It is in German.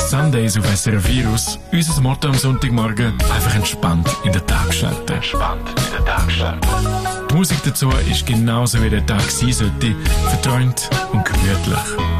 Sundays auf SRF Virus. Unser Motto am Sonntagmorgen: einfach entspannt in den Tag starten. Die Musik dazu ist genauso wie der Tag sein sollte, verträumt und gemütlich.